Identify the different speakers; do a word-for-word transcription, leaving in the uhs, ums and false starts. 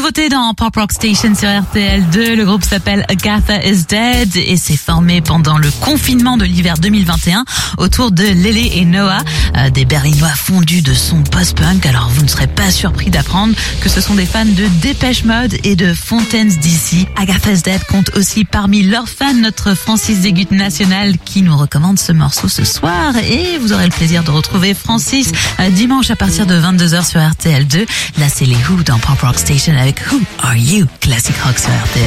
Speaker 1: nouveauté dans Pop Rock Station sur R T L deux. Le groupe s'appelle Agatha is Dead et s'est formé pendant le confinement de l'hiver deux mille vingt et un autour de Lele et Noah, euh, des Berlinois fondus de son post-punk. Alors vous ne serez pas surpris d'apprendre que ce sont des fans de Depeche Mode et de Fontaines D C. Agatha is Dead compte aussi parmi leurs fans notre Francis Zégut National qui nous recommande ce morceau ce soir, et vous aurez le plaisir de retrouver Francis euh, dimanche à partir de vingt-deux heures sur R T L deux. Là c'est les Who dans Pop Rock Station avec Who Are You, classique rock sur R T L.